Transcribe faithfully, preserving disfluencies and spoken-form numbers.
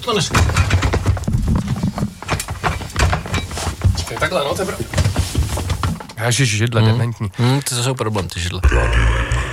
to nešlo. Čekaj, takhle, no, to je pravda. Ježiš, židle, hmm. dementní. Hmm, to jsou problém, ty židle.